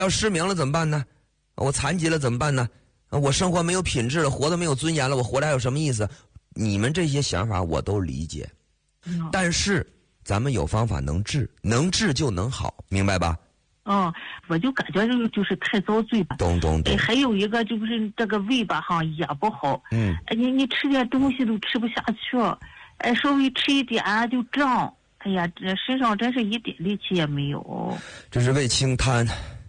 要失明了怎么办呢？我残疾了怎么办呢？我生活没有品质了，活得没有尊严了，我活着还有什么意思？你们这些想法我都理解，但是咱们有方法能治，能治就能好，明白吧？ 我就感觉就是太遭罪吧。 懂。 还有一个就是这个胃吧哈也不好。你吃点东西都吃不下去，稍微吃一点就胀。哎呀，这身上真是一点力气也没有。这是胃清瘫。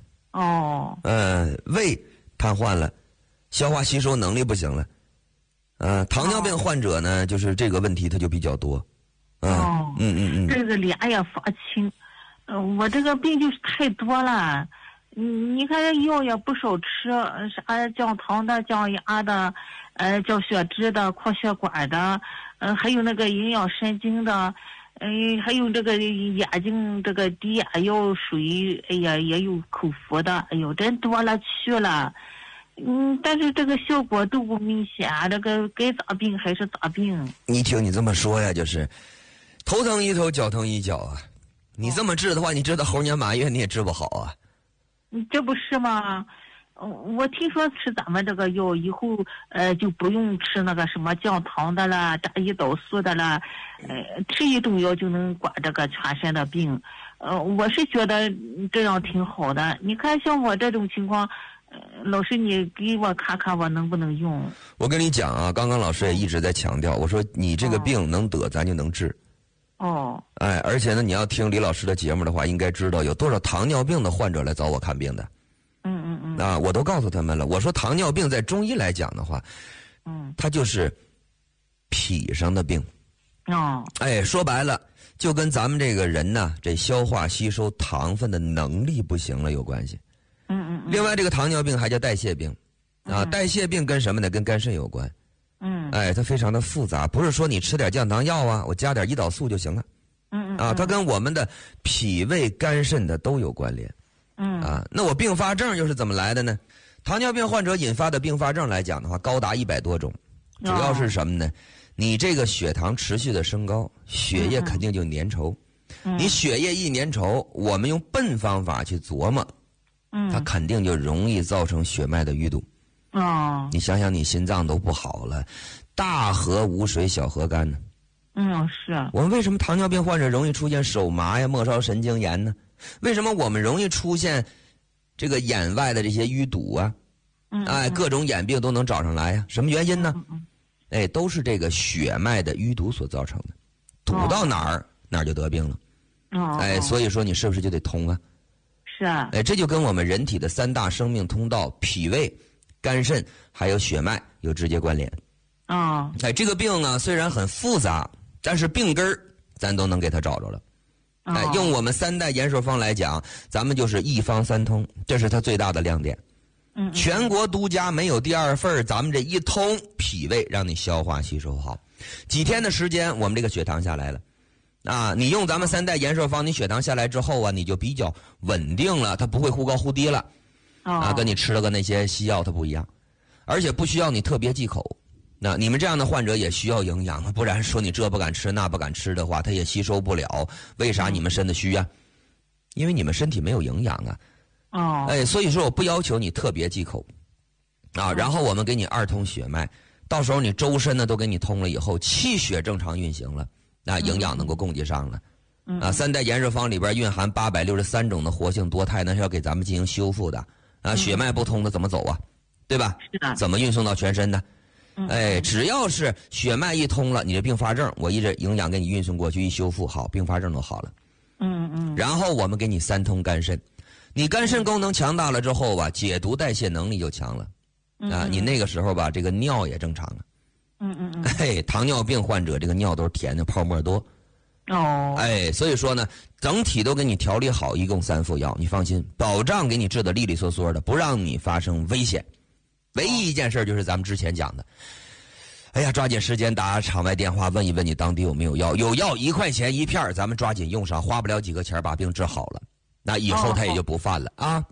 胃瘫痪了，消化吸收能力不行了。糖尿病患者呢，就是这个问题它就比较多。 这个脸也发青。我这个病就是太多了。你看这药也不少吃，啥降糖的、降压的，降血脂的、扩血管的，还有那个营养神经的，还有这个眼睛这个滴眼药水，哎呀也有口服的，哎呦真多了去了。但是这个效果都不明显，这个该咋病还是咋病。 你听你这么说呀，就是头疼一头，脚疼一脚啊。你这么治的话，你知道猴年马月你也治不好啊。 这不是吗？我听说吃咱们这个药以后，就不用吃那个什么降糖的啦、炸胰岛素的啦，吃一种药就能管这个全身的病。我是觉得这样挺好的。你看像我这种情况，老师你给我看看我能不能用。 我跟你讲啊，刚刚老师也一直在强调，我说你这个病能得咱就能治。而且呢，你要听李老师的节目的话，应该知道有多少糖尿病的患者来找我看病的。我都告诉他们了。我说糖尿病在中医来讲的话，它就是脾上的病。说白了，就跟咱们这个人呢，这消化吸收糖分的能力不行了有关系。另外，这个糖尿病还叫代谢病，代谢病跟什么呢？跟肝肾有关。它非常的复杂，不是说你吃点降糖药啊，我加点胰岛素就行了。它跟我们的脾胃肝肾的都有关联。那我并发症又是怎么来的呢？糖尿病患者引发的并发症来讲的话，高达100多种，主要是什么呢？你这个血糖持续的升高，血液肯定就粘稠。你血液一粘稠，我们用笨方法去琢磨，它肯定就容易造成血脉的淤堵。你想想，你心脏都不好了，大河无水小河干呢。 是。 我们为什么糖尿病患者容易出现手麻呀、末梢神经炎呢？为什么我们容易出现这个眼外的这些淤堵啊？各种眼病都能找上来呀？什么原因呢？都是这个血脉的淤堵所造成的。堵到哪儿，哪儿就得病了。所以说你是不是就得通啊？ 是啊。 这就跟我们人体的3大生命通道脾胃、肝肾还有血脉有直接关联。这个病呢虽然很复杂，但是病根儿咱都能给它找着了。用我们3代延寿方来讲，咱们就是一方三通，这是它最大的亮点。全国独家没有第二份，咱们这一通脾胃让你消化吸收好，几天的时间我们这个血糖下来了。你用咱们3代延寿方，你血糖下来之后啊，你就比较稳定了，它不会忽高忽低了。跟你吃了个那些西药它不一样，而且不需要你特别忌口。那你们这样的患者也需要营养，不然说你这不敢吃那不敢吃的话，它也吸收不了。为啥你们身子虚啊？因为你们身体没有营养啊。所以说我不要求你特别忌口然后我们给你2通血脉，到时候你周身呢都给你通了以后，气血正常运行了，营养能够供给上了。3代延寿方里边蕴含863种的活性多肽，那是要给咱们进行修复的。血脉不通的怎么走啊？对吧？怎么运送到全身的？只要是血脉一通了，你这并发症我一直营养给你运送过去，一修复好，并发症都好了。然后我们给你3通肝肾，你肝肾功能强大了之后吧，解毒代谢能力就强了。你那个时候吧，这个尿也正常了。糖尿病患者这个尿都是甜的，泡沫多。所以说呢，整体都给你调理好，一共3副药，你放心，保障给你治得利利索索的，不让你发生危险。唯一一件事就是咱们之前讲的，抓紧时间打场外电话问一问你当地有没有药，有药1块钱1片，咱们抓紧用上，花不了几个钱把病治好了，那以后他也就不犯了啊。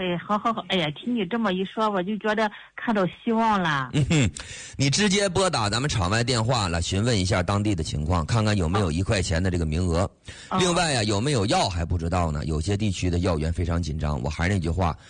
哎，好，哎呀，听你这么一说，我就觉得看到希望了。 你直接拨打咱们场外电话了，询问一下当地的情况，看看有没有1块钱的这个名额。另外呀，有没有药还不知道呢，有些地区的药源非常紧张。我还是那句话，